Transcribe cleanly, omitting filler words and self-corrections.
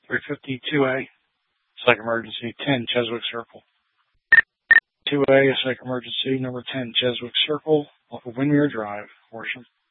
352A, psych emergency, 10 Cheswick Circle. 2A, psych emergency, number 10 Cheswick Circle, off of Windmere Drive, Horsham.